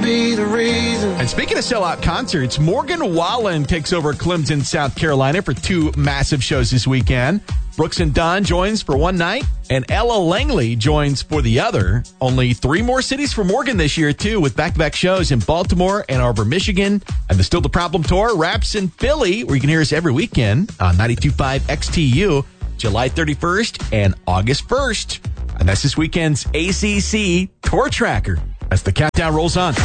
be the reason. And speaking of sellout concerts, Morgan Wallen takes over Clemson, South Carolina for 2 massive shows this weekend. Brooks and Dunn joins for one night, and Ella Langley joins for the other. Only 3 more cities for Morgan this year, too, with back-to-back shows in Baltimore, Ann Arbor, Michigan, and the Still the Problem Tour wraps in Philly, where you can hear us every weekend on 92.5 XTU, July 31st and August 1st. And that's this weekend's ACC Tour Tracker as the countdown rolls on.